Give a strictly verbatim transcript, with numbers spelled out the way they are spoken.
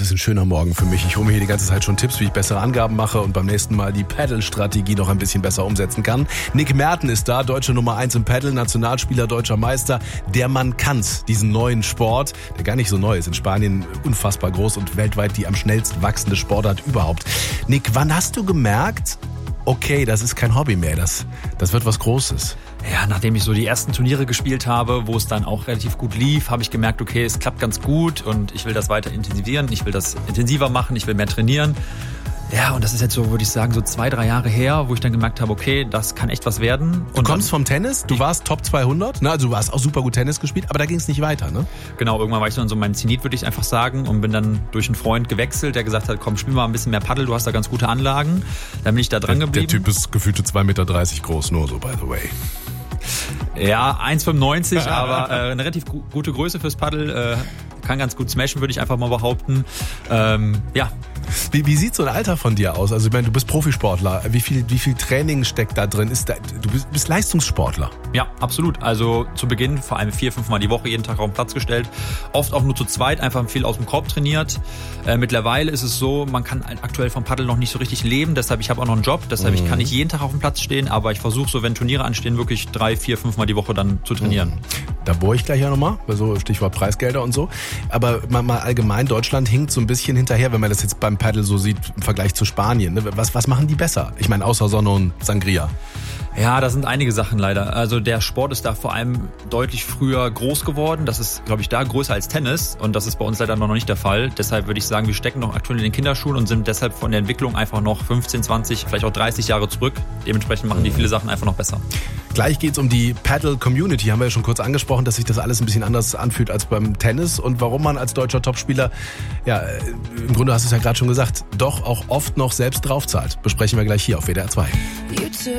es ist ein schöner Morgen für mich. Ich hole mir hier die ganze Zeit schon Tipps, wie ich bessere Angaben mache und beim nächsten Mal die Paddle-Strategie noch ein bisschen besser umsetzen kann. Nick Merten ist da, deutsche Nummer eins im Paddle, Nationalspieler, deutscher Meister. Der Mann kann's, diesen neuen Sport, der gar nicht so neu ist. In Spanien unfassbar groß und weltweit die am schnellst wachsende Sportart überhaupt. Nick, wann hast du gemerkt, okay, das ist kein Hobby mehr, das, das wird was Großes? Ja, nachdem ich so die ersten Turniere gespielt habe, wo es dann auch relativ gut lief, habe ich gemerkt, okay, es klappt ganz gut und ich will das weiter intensivieren, ich will das intensiver machen, ich will mehr trainieren. Ja, und das ist jetzt so, würde ich sagen, so zwei, drei Jahre her, wo ich dann gemerkt habe, okay, das kann echt was werden. Du und kommst dann, vom Tennis, du warst Top zweihundert, ne? Also du hast auch super gut Tennis gespielt, aber da ging es nicht weiter, ne? Genau, irgendwann war ich dann so mein Zenit, würde ich einfach sagen, und bin dann durch einen Freund gewechselt, der gesagt hat, komm, spiel mal ein bisschen mehr Paddel, du hast da ganz gute Anlagen. Dann bin ich da dran der, geblieben. Der Typ ist gefühlte zwei Meter dreißig groß, nur so, by the way. Ja, eins Komma fünfundneunzig, aber äh, eine relativ gu- gute Größe fürs Paddel. Äh, kann ganz gut smashen, würde ich einfach mal behaupten. Ähm, ja. Wie, wie sieht so ein Alter von dir aus? Also ich meine, du bist Profisportler. Wie viel, wie viel Training steckt da drin? Ist da, du bist, bist Leistungssportler. Ja, absolut. Also zu Beginn vor allem vier, fünf Mal die Woche jeden Tag auf den Platz gestellt. Oft auch nur zu zweit, einfach viel aus dem Korb trainiert. Äh, mittlerweile ist es so, man kann aktuell vom Paddel noch nicht so richtig leben. Deshalb, ich habe auch noch einen Job. Deshalb, mhm. ich kann nicht jeden Tag auf dem Platz stehen. Aber ich versuche so, wenn Turniere anstehen, wirklich drei, vier, fünf Mal die Woche dann zu trainieren. Mhm. Da bohre ich gleich ja nochmal, so Stichwort Preisgelder und so. Aber mal, mal allgemein, Deutschland hinkt so ein bisschen hinterher, wenn man das jetzt beim Paddle so sieht, im Vergleich zu Spanien. Was, was machen die besser? Ich meine, außer Sonne und Sangria. Ja, da sind einige Sachen leider. Also der Sport ist da vor allem deutlich früher groß geworden. Das ist, glaube ich, da größer als Tennis. Und das ist bei uns leider noch nicht der Fall. Deshalb würde ich sagen, wir stecken noch aktuell in den Kinderschuhen und sind deshalb von der Entwicklung einfach noch fünfzehn, zwanzig, vielleicht auch dreißig Jahre zurück. Dementsprechend machen die viele Sachen einfach noch besser. Gleich geht's um die Paddle-Community. Haben wir ja schon kurz angesprochen, dass sich das alles ein bisschen anders anfühlt als beim Tennis. Und warum man als deutscher Topspieler, ja, im Grunde hast du es ja gerade schon gesagt, doch auch oft noch selbst draufzahlt. Besprechen wir gleich hier auf W D R zwei.